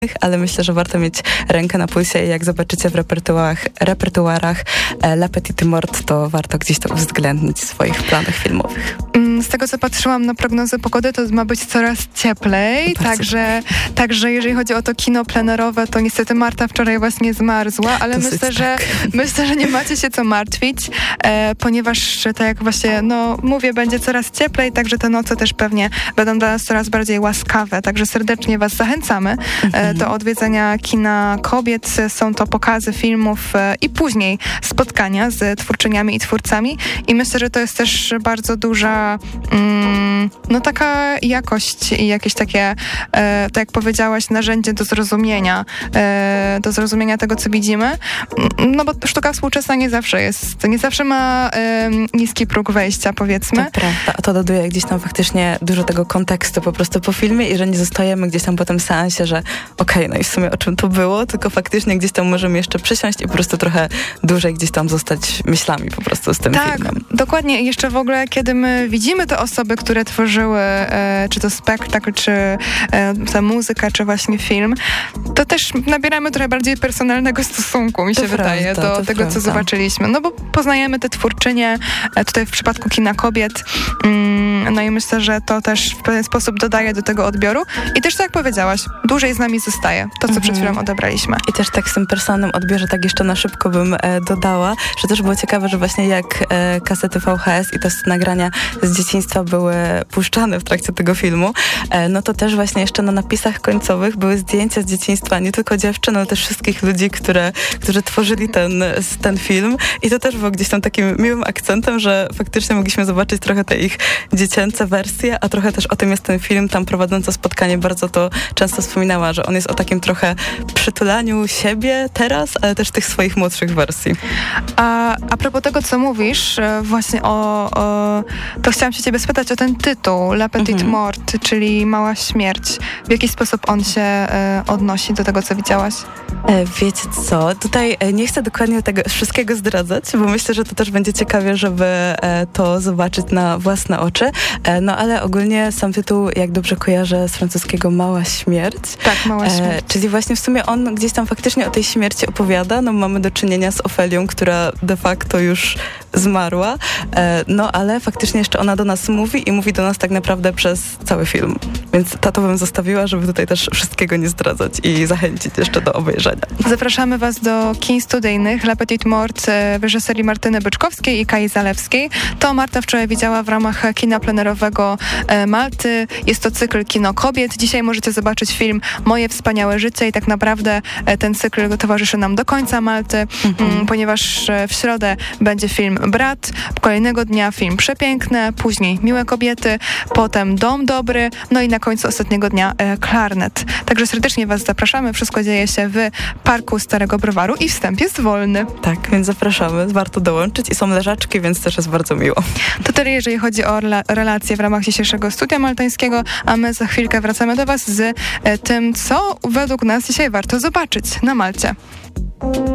ale myślę, że warto mieć rękę na pulsie i jak zobaczycie w repertuarach La Petite Mort, to warto gdzieś to uwzględnić w swoich planach filmowych. Z tego, co patrzyłam na prognozę pogody, to ma być coraz cieplej, także jeżeli chodzi o to kino plenerowe, to niestety Marta wczoraj właśnie zmarzła, ale myślę, że nie macie się co martwić, ponieważ tak jak właśnie mówię, będzie coraz cieplej, także te noce też pewnie będą dla nas coraz bardziej łaskawe, także serdecznie was zachęcamy do odwiedzenia kina kobiet. Są to pokazy filmów i później spotkania z twórczyniami i twórcami i myślę, że to jest też bardzo duża taka jakość i jakieś takie, tak jak powiedziałaś, narzędzie do zrozumienia tego, co widzimy, bo sztuka współczesna nie zawsze ma niski próg wejścia, powiedzmy. To prawda, a to doduje gdzieś tam faktycznie dużo tego kontekstu po prostu po filmie i że nie zostajemy gdzieś tam po tym seansie, że no i w sumie o czym to było, tylko faktycznie gdzieś tam możemy jeszcze przysiąść i po prostu trochę dłużej gdzieś tam zostać myślami po prostu z tym filmem. Tak, dokładnie. I jeszcze w ogóle, kiedy my widzimy te osoby, które tworzyły czy to spektakl, czy ta muzyka, czy właśnie film, to też nabieramy trochę bardziej personalnego stosunku, mi się wydaje, do tego, co zobaczyliśmy. Bo poznajemy te twórczynie, tutaj w przypadku kina kobiet, i myślę, że to też w pewien sposób dodaje do tego odbioru. I też, tak jak powiedziałaś, dłużej z nami zostaje to, co przed chwilą odebraliśmy. I też tak w tym personalnym odbiorze, tak jeszcze na szybko bym dodała, że też było ciekawe, że właśnie jak kasety VHS i te nagrania z dzieciństwa były puszczane w trakcie tego filmu, to też właśnie jeszcze na napisach końcowych były zdjęcia z dzieciństwa, nie tylko dziewczyn, ale też wszystkich ludzi, którzy tworzyli ten film. I to też było gdzieś tam takim miłym akcentem, że faktycznie mogliśmy zobaczyć trochę te ich dziecięce wersje, a trochę też o tym jest ten film. Tam prowadząca spotkanie bardzo to często wspominała, że on jest o takim trochę przytulaniu siebie teraz, ale też tych swoich młodszych wersji. A propos tego, co mówisz, właśnie to chciałam się ciebie spytać o ten tytuł, La Petite Mort, czyli Mała Śmierć. W jaki sposób on się odnosi do tego, co widziałaś? Wiecie co, tutaj nie chcę dokładnie tego wszystkiego zdradzać, bo myślę, że to też będzie ciekawie, żeby to zobaczyć na własne oczy, ale ogólnie sam tytuł, jak dobrze kojarzę, z francuskiego Mała Śmierć. Tak, Mała Śmierć. Czyli właśnie w sumie on gdzieś tam faktycznie o tej śmierci opowiada, mamy do czynienia z Ofelią, która de facto już zmarła, ale faktycznie jeszcze ona do nas mówi i mówi do nas tak naprawdę przez cały film. Więc to bym zostawiła, żeby tutaj też wszystkiego nie zdradzać i zachęcić jeszcze do obejrzenia. Zapraszamy was do kin studyjnych La Petite Mort w reżyserii Martyny Byczkowskiej i Kai Zalewskiej. To Marta wczoraj widziała w ramach kina plenerowego Malty. Jest to cykl Kino Kobiet. Dzisiaj możecie zobaczyć film Moje wspaniałe życie i tak naprawdę ten cykl towarzyszy nam do końca Malty, ponieważ w środę będzie film Brat, kolejnego dnia film Przepiękne, później Miłe kobiety, potem Dom dobry, i na końcu ostatniego dnia Klarnet. Także serdecznie was zapraszamy. Wszystko dzieje się w Parku Starego Browaru i wstęp jest wolny. Tak, więc zapraszamy. Warto dołączyć i są leżaczki, więc też jest bardzo miło. To tyle, jeżeli chodzi o relacje w ramach dzisiejszego studia maltańskiego, a my za chwilkę wracamy do was z tym, co według nas dzisiaj warto zobaczyć na Malcie.